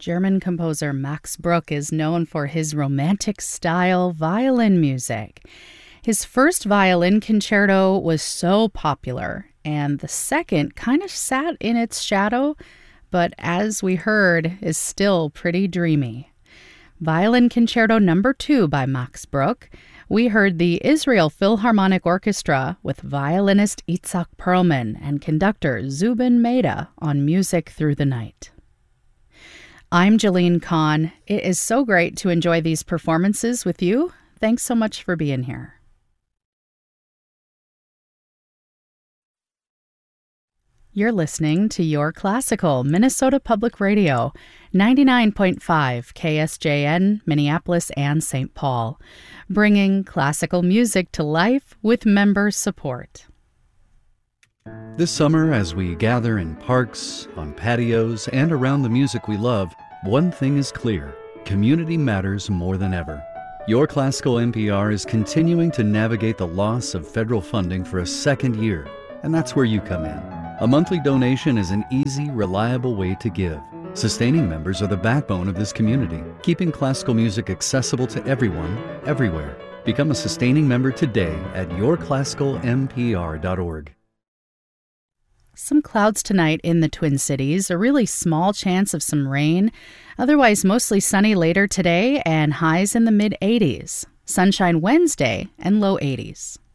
German composer Max Bruch is known for his romantic-style violin music. His first violin concerto was so popular, and the second kind of sat in its shadow, but as we heard, is still pretty dreamy. Violin Concerto No. 2 by Max Bruch. We heard the Israel Philharmonic Orchestra with violinist Itzhak Perlman and conductor Zubin Mehta on Music Through the Night. I'm Jeline Kahn. It is so great to enjoy these performances with you. Thanks so much for being here. You're listening to Your Classical, Minnesota Public Radio, 99.5 KSJN, Minneapolis and St. Paul, bringing classical music to life with member support. This summer, as we gather in parks, on patios, and around the music we love, one thing is clear: community matters more than ever. Your Classical NPR is continuing to navigate the loss of federal funding for a second year, and that's where you come in. A monthly donation is an easy, reliable way to give. Sustaining members are the backbone of this community, keeping classical music accessible to everyone, everywhere. Become a sustaining member today at yourclassicalmpr.org. Some clouds tonight in the Twin Cities, a really small chance of some rain. Otherwise, mostly sunny later today and highs in the mid-80s. Sunshine Wednesday and low 80s.